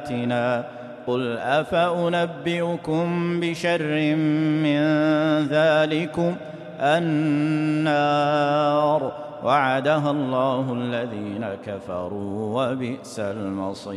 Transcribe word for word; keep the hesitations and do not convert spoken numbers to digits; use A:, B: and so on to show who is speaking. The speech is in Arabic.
A: آياتنا قل أفأنبئكم بشر من ذلكم النار وعدها الله الذين كفروا وبئس المصير.